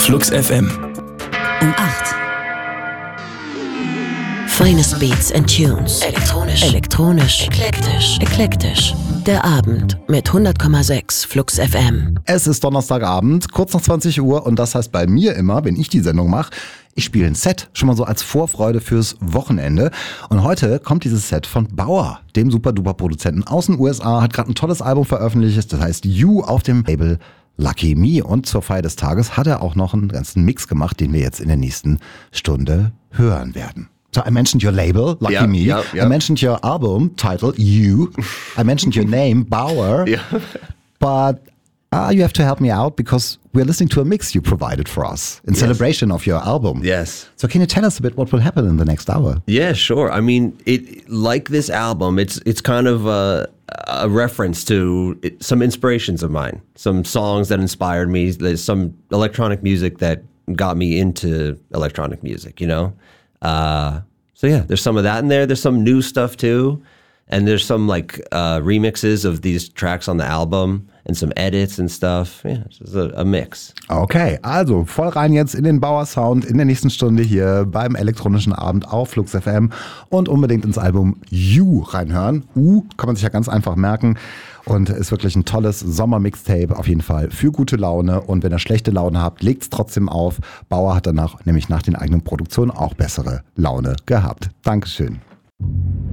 Flux FM. Um 8. Finest Beats and Tunes. Elektronisch. Eklektisch. Der Abend mit 100,6 Flux FM. Es ist Donnerstagabend, kurz nach 20 Uhr und das heißt bei mir immer, wenn ich die Sendung mache, ich spiele ein Set, schon mal so als Vorfreude fürs Wochenende. Und heute kommt dieses Set von Bauer, dem Super-Duper-Produzenten aus den USA, hat gerade ein tolles Album veröffentlicht, das heißt You auf dem Label Lucky Me. Und zur Feier des Tages hat er auch noch einen ganzen Mix gemacht, den wir jetzt in der nächsten Stunde hören werden. So, I mentioned your label, Lucky Me. Yeah. I mentioned your album title, You. I mentioned your name, Bauer. Yeah. But you have to help me out because we're listening to a mix you provided for us in celebration of your album. Yes. So can you tell us a bit what will happen in the next hour? Yeah, sure. I mean, like this album, it's kind of a reference to some inspirations of mine, some songs that inspired me, there's some electronic music that got me into electronic music, you know? So yeah, there's some of that in there. There's some new stuff too. And there's some like remixes of these tracks on the album and some edits and stuff. Yeah, it's just a mix. Okay, also voll rein jetzt in den Bauer Sound in der nächsten Stunde hier beim elektronischen Abend auf Flux FM und unbedingt ins Album You reinhören. Kann man sich ja ganz einfach merken und ist wirklich ein tolles Sommer-Mixtape auf jeden Fall für gute Laune und wenn ihr schlechte Laune habt, legt's trotzdem auf. Bauer hat danach nämlich nach den eigenen Produktionen auch bessere Laune gehabt. Dankeschön.